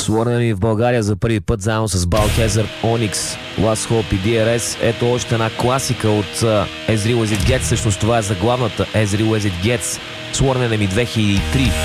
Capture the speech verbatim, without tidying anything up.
Sworn Enemy в България за първи път заедно с Balthazar, Onyx, Last Hope и Ди Ар Ес. Ето още една класика от uh, As Real As It Gets. Всъщност това е заглавната As Real As It Gets. Sworn Enemy две хиляди и три.